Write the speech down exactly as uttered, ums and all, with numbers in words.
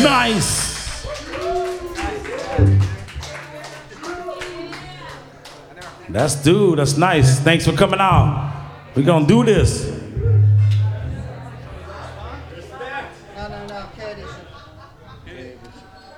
Nice. That's dude. That's nice. Thanks for coming out. We're gonna do this. No, no, no, Katie.